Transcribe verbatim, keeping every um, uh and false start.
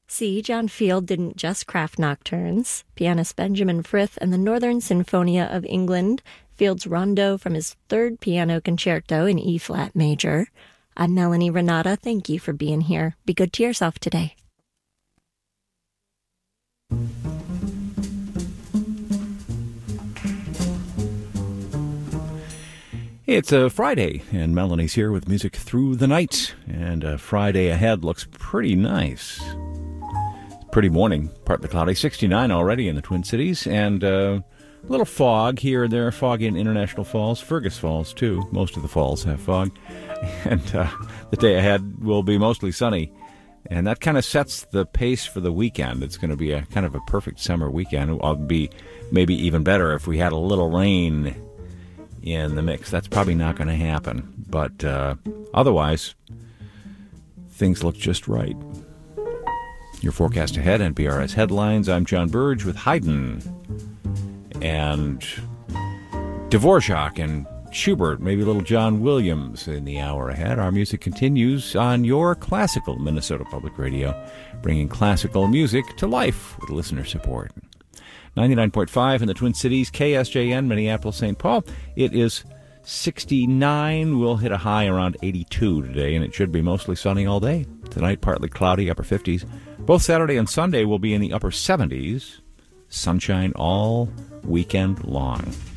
See, John Field didn't just craft nocturnes. Pianist Benjamin Frith and the Northern Sinfonia of England, Field's rondo from his third piano concerto in E-flat major. I'm Melanie Renata. Thank you for being here. Be good to yourself today. It's a Friday, and Melanie's here with music through the night. And a Friday ahead looks pretty nice. Pretty morning, partly cloudy, sixty-nine already in the Twin Cities, and uh, a little fog here and there, fog in International Falls, Fergus Falls too. Most of the falls have fog. And uh, the day ahead will be mostly sunny. And that kind of sets the pace for the weekend. It's going to be a kind of a perfect summer weekend. It'll be maybe even better if we had a little rain in the mix. That's probably not going to happen. But uh, otherwise, things look just right. Your forecast ahead, N P R S Headlines. I'm John Burge with Haydn and Dvorak and Schubert, maybe a little John Williams in the hour ahead. Our music continues on your classical Minnesota Public Radio, bringing classical music to life with listener support. ninety-nine point five in the Twin Cities, K S J N, Minneapolis, Saint Paul. It is sixty-nine. We'll hit a high around eighty-two today, and it should be mostly sunny all day. Tonight, partly cloudy, upper fifties. Both Saturday and Sunday will be in the upper seventies. Sunshine all weekend long.